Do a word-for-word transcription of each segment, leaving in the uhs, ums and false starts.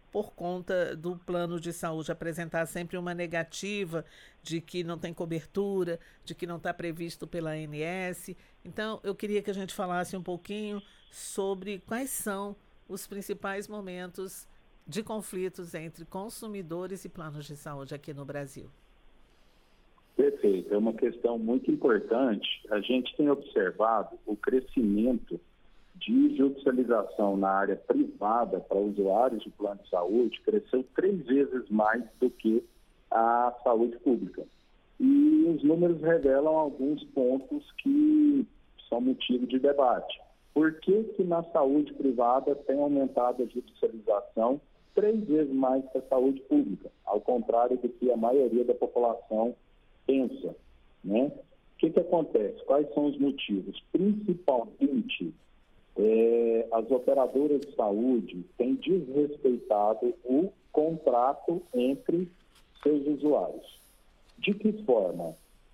por conta do plano de saúde apresentar sempre uma negativa de que não tem cobertura, de que não está previsto pela A N S. Então, eu queria que a gente falasse um pouquinho sobre quais são os principais momentos de conflitos entre consumidores e planos de saúde aqui no Brasil. Perfeito, é uma questão muito importante. A gente tem observado o crescimento de judicialização na área privada para usuários de plano de saúde, cresceu três vezes mais do que a saúde pública. E os números revelam alguns pontos que são motivo de debate. Por que que na saúde privada tem aumentado a judicialização três vezes mais que a saúde pública, ao contrário do que a maioria da população pensa, né? O que que acontece? Quais são os motivos? Principalmente, é, as operadoras de saúde têm desrespeitado o contrato entre seus usuários. De que forma?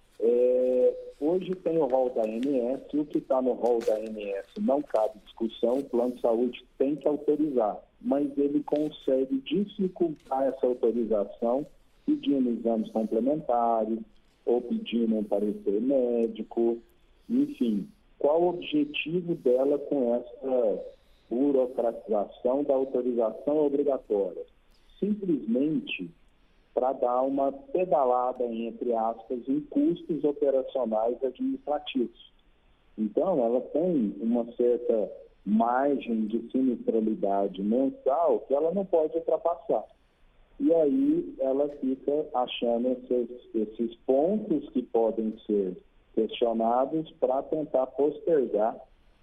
É, hoje tem o rol da A N S, o que está no rol da A N S não cabe discussão, o plano de saúde tem que autorizar, mas ele consegue dificultar essa autorização pedindo exames complementares ou pedindo um parecer médico, enfim. Qual o objetivo dela com essa burocratização da autorização obrigatória? Simplesmente para dar uma pedalada, entre aspas, em custos operacionais administrativos. Então, ela tem uma certa margem de sinistralidade mensal que ela não pode ultrapassar. E aí ela fica achando esses, esses pontos que podem ser questionados para tentar postergar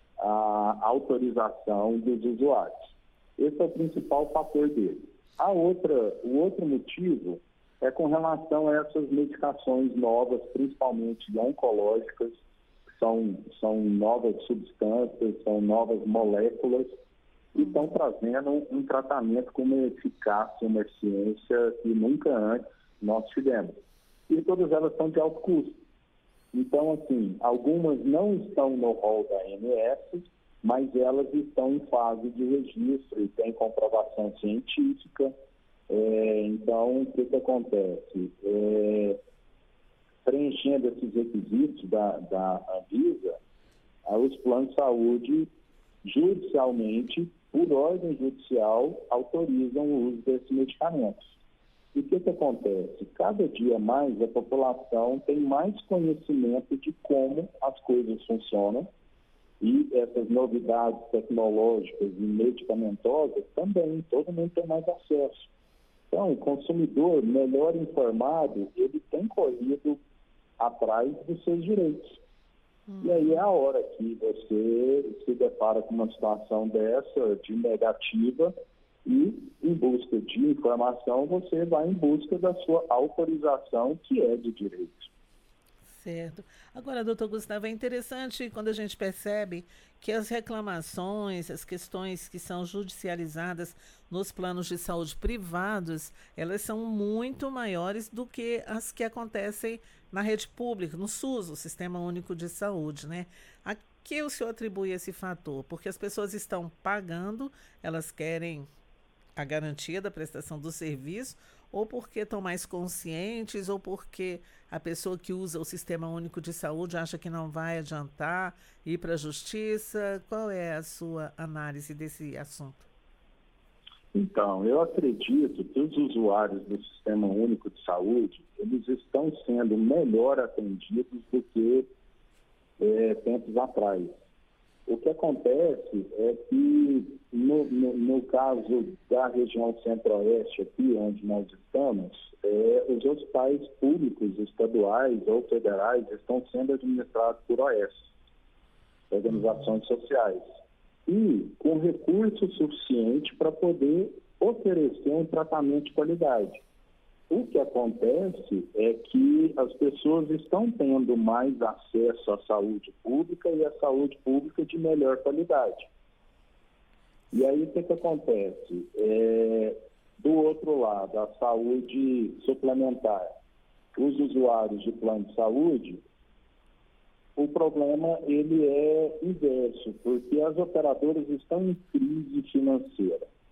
a autorização dos usuários. Esse é o principal fator dele. A outra, o outro motivo é com relação a essas medicações novas, principalmente oncológicas, que são, são novas substâncias, são novas moléculas, e estão trazendo um, um tratamento com uma eficácia, uma eficiência que nunca antes nós tivemos. E todas elas são de alto custo. Então, assim, algumas não estão no rol da A N S, mas elas estão em fase de registro e tem comprovação científica. É, então, o que, que acontece? É, preenchendo esses requisitos da, da Anvisa, os planos de saúde, judicialmente, por ordem judicial, autorizam o uso desses medicamentos. E o que, que acontece? Cada dia mais a população tem mais conhecimento de como as coisas funcionam, e essas novidades tecnológicas e medicamentosas também, todo mundo tem mais acesso. Então, o consumidor melhor informado, ele tem corrido atrás dos seus direitos. Hum. E aí é a hora que você se depara com uma situação dessa, de negativa, e em busca de informação, você vai em busca da sua autorização, que é de direito. Certo. Agora, doutor Gustavo, é interessante quando a gente percebe que as reclamações, as questões que são judicializadas nos planos de saúde privados, elas são muito maiores do que as que acontecem na rede pública, no SUS, o Sistema Único de Saúde, né? A que o senhor atribui esse fator? Porque as pessoas estão pagando, elas querem a garantia da prestação do serviço, ou porque estão mais conscientes, ou porque a pessoa que usa o Sistema Único de Saúde acha que não vai adiantar ir para a justiça? Qual é a sua análise desse assunto? Então, eu acredito que os usuários do Sistema Único de Saúde, eles estão sendo melhor atendidos do que é, tempos atrás. O que acontece é que, no, no, no caso da região centro-oeste, aqui onde nós estamos, é, os hospitais públicos, estaduais ou federais, estão sendo administrados por O S, organizações sociais, e com recurso suficiente para poder oferecer um tratamento de qualidade. O que acontece é que as pessoas estão tendo mais acesso à saúde pública e à saúde pública de melhor qualidade. E aí o que, que acontece? É, do outro lado, a saúde suplementar, os usuários de plano de saúde, o problema ele é inverso, porque as operadoras estão em crise financeira.